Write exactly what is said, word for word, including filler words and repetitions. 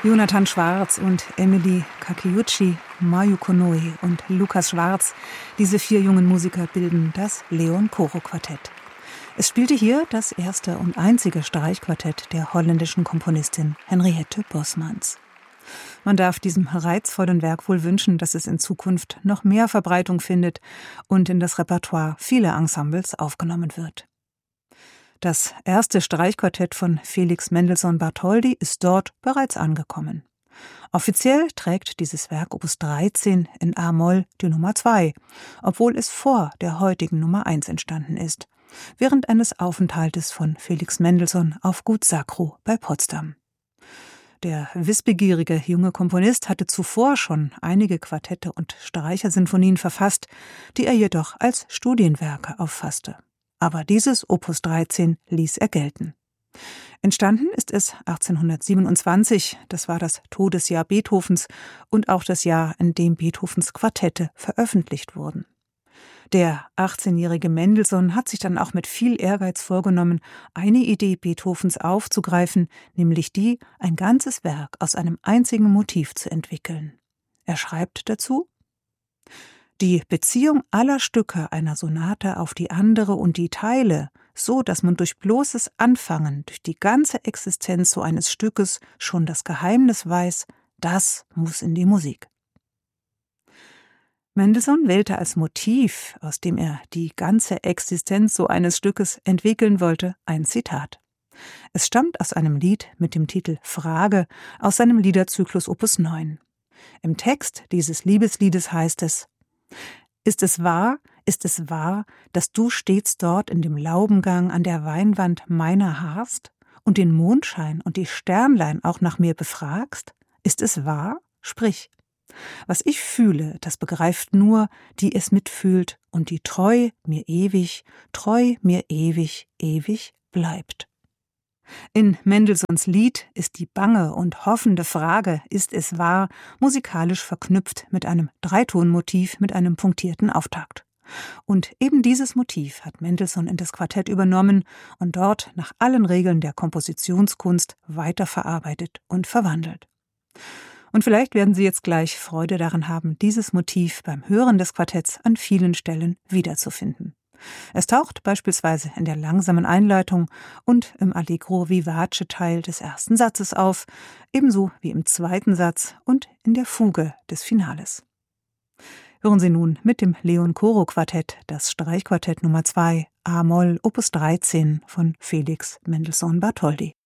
Jonathan Schwarz und Emily Kakeuchi, Mayuko Noe und Lukas Schwarz, diese vier jungen Musiker bilden das Leon-Coro-Quartett. Es spielte hier das erste und einzige Streichquartett der holländischen Komponistin Henriette Bosmans. Man darf diesem reizvollen Werk wohl wünschen, dass es in Zukunft noch mehr Verbreitung findet und in das Repertoire vieler Ensembles aufgenommen wird. Das erste Streichquartett von Felix Mendelssohn Bartholdy ist dort bereits angekommen. Offiziell trägt dieses Werk Opus dreizehn in a-Moll die Nummer zwei, obwohl es vor der heutigen Nummer eins entstanden ist, während eines Aufenthaltes von Felix Mendelssohn auf Gut Sacro bei Potsdam. Der wissbegierige junge Komponist hatte zuvor schon einige Quartette und Streichersinfonien verfasst, die er jedoch als Studienwerke auffasste. Aber dieses Opus dreizehn ließ er gelten. Entstanden ist es achtzehnhundertsiebenundzwanzig, das war das Todesjahr Beethovens und auch das Jahr, in dem Beethovens Quartette veröffentlicht wurden. Der achtzehnjährige Mendelssohn hat sich dann auch mit viel Ehrgeiz vorgenommen, eine Idee Beethovens aufzugreifen, nämlich die, ein ganzes Werk aus einem einzigen Motiv zu entwickeln. Er schreibt dazu: Die Beziehung aller Stücke einer Sonate auf die andere und die Teile, so dass man durch bloßes Anfangen, durch die ganze Existenz so eines Stückes schon das Geheimnis weiß, das muss in die Musik. Mendelssohn wählte als Motiv, aus dem er die ganze Existenz so eines Stückes entwickeln wollte, ein Zitat. Es stammt aus einem Lied mit dem Titel Frage aus seinem Liederzyklus Opus neun. Im Text dieses Liebesliedes heißt es: Ist es wahr, ist es wahr, dass du stets dort in dem Laubengang an der Weinwand meiner harrst und den Mondschein und die Sternlein auch nach mir befragst? Ist es wahr? Sprich. Was ich fühle, das begreift nur, die es mitfühlt und die treu mir ewig, treu mir ewig, ewig bleibt. In Mendelssohns Lied ist die bange und hoffende Frage, ist es wahr, musikalisch verknüpft mit einem Dreitonmotiv mit einem punktierten Auftakt. Und eben dieses Motiv hat Mendelssohn in das Quartett übernommen und dort nach allen Regeln der Kompositionskunst weiterverarbeitet und verwandelt. Und vielleicht werden Sie jetzt gleich Freude daran haben, dieses Motiv beim Hören des Quartetts an vielen Stellen wiederzufinden. Es taucht beispielsweise in der langsamen Einleitung und im Allegro vivace Teil des ersten Satzes auf, ebenso wie im zweiten Satz und in der Fuge des Finales. Hören Sie nun mit dem Leon-Coro-Quartett das Streichquartett Nummer zwei a-Moll Opus dreizehn von Felix Mendelssohn Bartholdy.